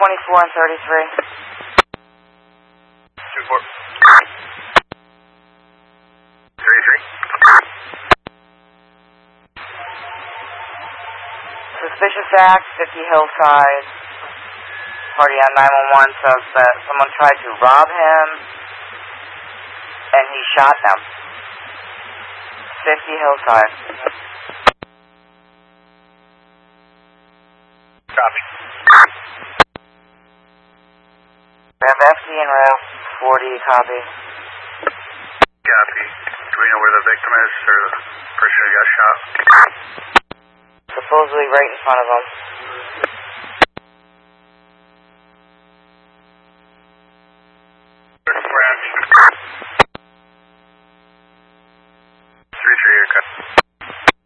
24 and 33. 24. 33. Suspicious act, 50 Hillside. Party on 911 says that someone tried to rob him and he shot them. 50 Hillside. Copy. We have FD and Rev 40, copy. Copy. Do we know where the victim is or the person who got shot? Supposedly right in front of him.